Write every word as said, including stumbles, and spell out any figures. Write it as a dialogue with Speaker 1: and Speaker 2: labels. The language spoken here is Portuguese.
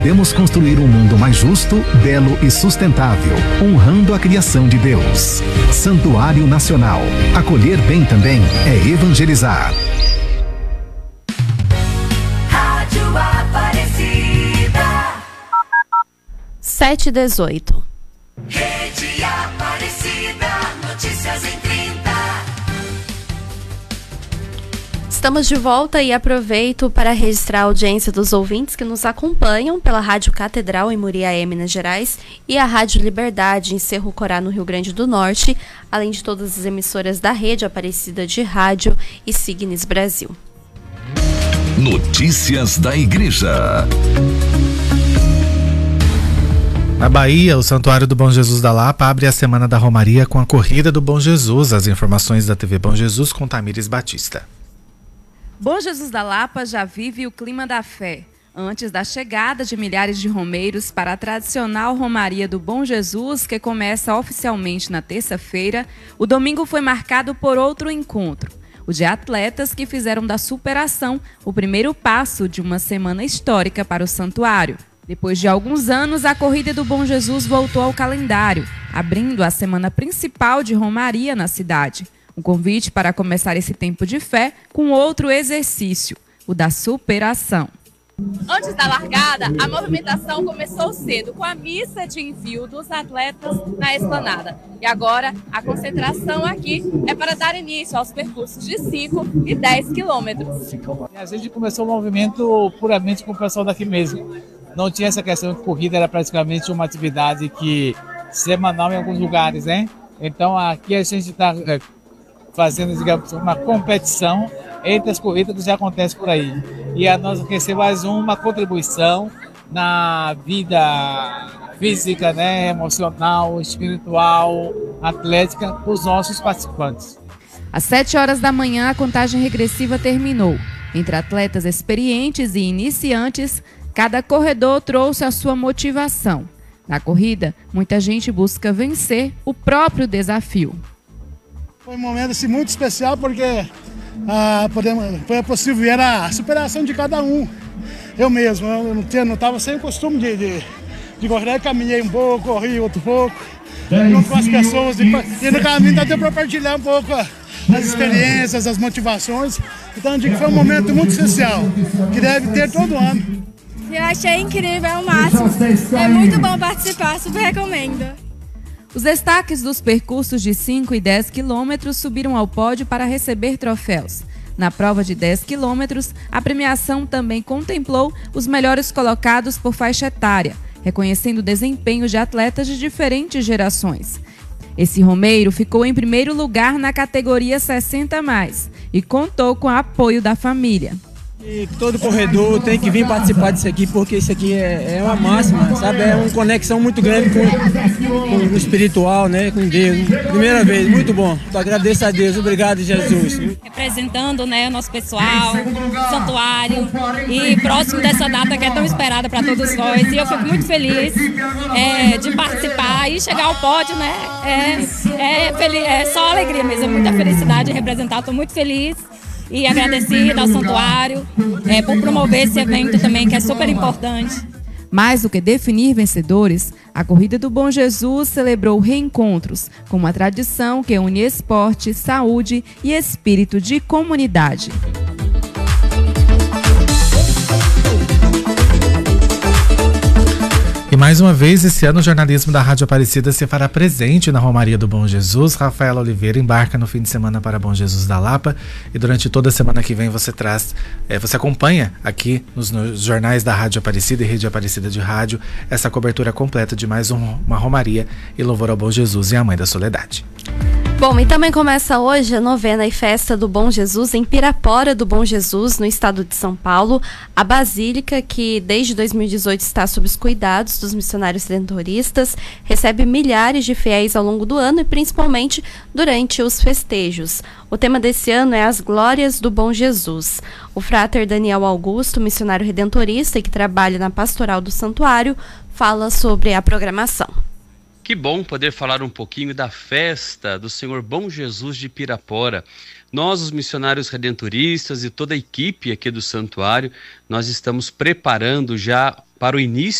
Speaker 1: Podemos construir um mundo mais justo, belo e sustentável, honrando a criação de Deus. Santuário Nacional. Acolher bem também é evangelizar.
Speaker 2: Rádio Aparecida.
Speaker 3: sete e dezoito.
Speaker 2: Rede Aparecida. Notícias em trinta.
Speaker 3: Estamos de volta e aproveito para registrar a audiência dos ouvintes que nos acompanham pela Rádio Catedral em Muriaé, Minas Gerais, e a Rádio Liberdade em Cerro Corá, no Rio Grande do Norte, além de todas as emissoras da Rede Aparecida de Rádio e Signes Brasil.
Speaker 4: Notícias da Igreja.
Speaker 5: Na Bahia, o Santuário do Bom Jesus da Lapa abre a Semana da Romaria com a Corrida do Bom Jesus. As informações da T V Bom Jesus com Tamires Batista.
Speaker 6: Bom Jesus da Lapa já vive o clima da fé. Antes da chegada de milhares de romeiros para a tradicional Romaria do Bom Jesus, que começa oficialmente na terça-feira, o domingo foi marcado por outro encontro. O de atletas que fizeram da superação o primeiro passo de uma semana histórica para o santuário. Depois de alguns anos, a Corrida do Bom Jesus voltou ao calendário, abrindo a semana principal de Romaria na cidade. Um convite para começar esse tempo de fé com outro exercício, o da superação.
Speaker 7: Antes da largada, a movimentação começou cedo, com a missa de envio dos atletas na esplanada. E agora, a concentração aqui é para dar início aos percursos de cinco e dez quilômetros.
Speaker 8: A gente começou o movimento puramente com o pessoal daqui mesmo. Não tinha essa questão de corrida, era praticamente uma atividade que semanal em alguns lugares, né? Então aqui a gente está é, fazendo, digamos, uma competição entre as corridas que já acontecem por aí. E a nós quer ser mais uma contribuição na vida física, né, emocional, espiritual, atlética dos nossos participantes.
Speaker 6: Às sete horas da manhã, a contagem regressiva terminou. Entre atletas experientes e iniciantes, cada corredor trouxe a sua motivação. Na corrida, muita gente busca vencer o próprio desafio.
Speaker 9: Foi um momento assim, muito especial porque ah, podemos, foi possível ver a superação de cada um. Eu mesmo, eu não tinha, não estava sem o costume de, de, de correr, caminhei um pouco, corri outro pouco, junto com as pessoas, e, e no caminho dá para compartilhar um pouco as experiências, as motivações. Então eu digo que foi um momento muito especial, que deve ter todo ano.
Speaker 10: Eu achei incrível, é o máximo. É muito bom participar, super recomendo.
Speaker 6: Os destaques dos percursos de cinco e dez quilômetros subiram ao pódio para receber troféus. Na prova de dez quilômetros, a premiação também contemplou os melhores colocados por faixa etária, reconhecendo o desempenho de atletas de diferentes gerações. Esse romeiro ficou em primeiro lugar na categoria sessenta a mais e contou com o apoio da família.
Speaker 11: E todo corredor tem que vir participar disso aqui, porque isso aqui é, é uma máxima, sabe? É uma conexão muito grande com, com o espiritual, né? Com Deus. Primeira vez, muito bom. Eu agradeço a Deus, obrigado, Jesus.
Speaker 12: Representando, né, o nosso pessoal, santuário, e próximo dessa data que é tão esperada para todos nós. E eu fico muito feliz é, de participar e chegar ao pódio, né? É, é, feliz, é só alegria mesmo, é muita felicidade de representar. Estou muito feliz. E agradecida ao santuário é, por promover esse evento também, que é super importante.
Speaker 6: Mais do que definir vencedores, a Corrida do Bom Jesus celebrou reencontros, com uma tradição que une esporte, saúde e espírito de comunidade.
Speaker 5: E mais uma vez, esse ano o jornalismo da Rádio Aparecida se fará presente na Romaria do Bom Jesus. Rafaela Oliveira embarca no fim de semana para Bom Jesus da Lapa e durante toda a semana que vem você traz, é, você acompanha aqui nos, nos jornais da Rádio Aparecida e Rede Aparecida de Rádio essa cobertura completa de mais um, uma Romaria e louvor ao Bom Jesus e à Mãe da Soledade.
Speaker 3: Bom, e também começa hoje a novena e festa do Bom Jesus em Pirapora do Bom Jesus, no estado de São Paulo. A Basílica, que desde dois mil e dezoito está sob os cuidados dos missionários redentoristas, recebe milhares de fiéis ao longo do ano e principalmente durante os festejos. O tema desse ano é as Glórias do Bom Jesus. O fráter Daniel Augusto, missionário redentorista e que trabalha na pastoral do santuário, fala sobre a programação.
Speaker 13: Que bom poder falar um pouquinho da festa do Senhor Bom Jesus de Pirapora. Nós, os missionários redentoristas e toda a equipe aqui do santuário, nós estamos preparando já para o início